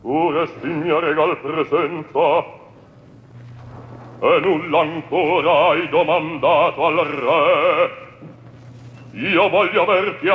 tu resti mia regal presenza, e nulla ancora hai domandato al re. Io voglio averti